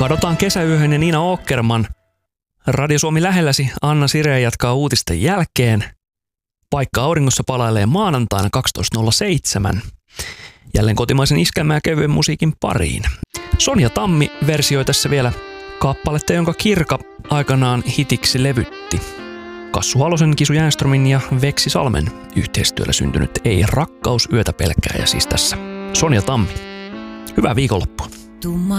Kadotaan kesäyöhön ja Niina Åkerman. Radio Suomi lähelläsi Anna Sireen jatkaa uutisten jälkeen. Paikka auringossa palailee maanantaina 12.07. Jälleen kotimaisen iskelmän ja kevyen musiikin pariin. Sonja Tammi versioi tässä vielä kappaletta, jonka Kirka aikanaan hitiksi levytti. Kassu Halosen, Kisu Järnstromin ja Veksi Salmen yhteistyöllä syntynyt Ei rakkaus yötä pelkää, ja siis tässä Sonja Tammi. Hyvää viikonloppua.